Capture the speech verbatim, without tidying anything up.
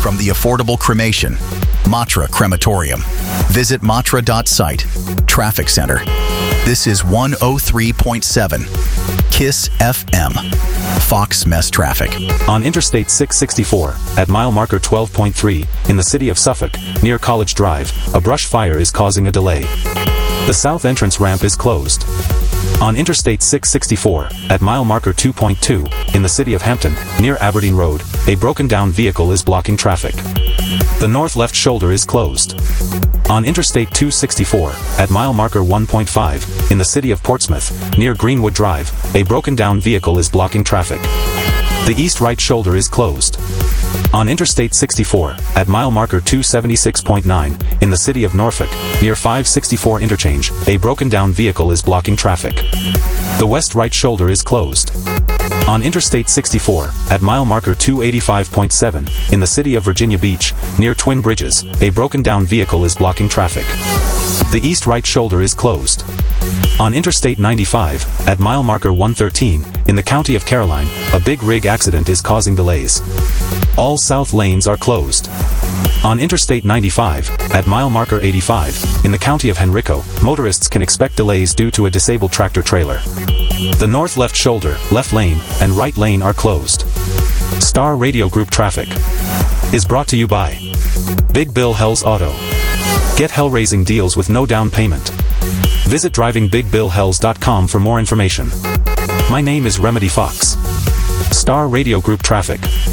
from the affordable cremation, Matra Crematorium. Visit matra dot site. Traffic Center. This is one oh three point seven KISS F M. Fox Mess Traffic. On Interstate six sixty-four, at mile marker twelve point three, in the city of Suffolk, near College Drive, a brush fire is causing a delay. The south entrance ramp is closed. On Interstate six sixty-four, at mile marker two point two, in the city of Hampton, near Aberdeen Road, a broken-down vehicle is blocking traffic. The north left shoulder is closed. On Interstate two sixty-four, at mile marker one point five, in the city of Portsmouth, near Greenwood Drive, a broken-down vehicle is blocking traffic. The east right shoulder is closed. On Interstate sixty-four, at mile marker two seventy-six point nine, in the city of Norfolk, near five sixty-four interchange, a broken-down vehicle is blocking traffic. The west right shoulder is closed. On Interstate sixty-four, at mile marker two eighty-five point seven, in the city of Virginia Beach, near Twin Bridges, a broken-down vehicle is blocking traffic. The east right shoulder is closed. On Interstate ninety-five, at mile marker one thirteen, in the county of Caroline, a big rig accident is causing delays. All south lanes are closed. On Interstate ninety-five, at mile marker eighty-five, in the county of Henrico, motorists can expect delays due to a disabled tractor-trailer. The north left shoulder, left lane, and right lane are closed. Star Radio Group Traffic is brought to you by Big Bill Hells Auto. Get hell-raising deals with no down payment. Visit driving big bill hells dot com for more information. My name is Remedy Fox. Star Radio Group Traffic.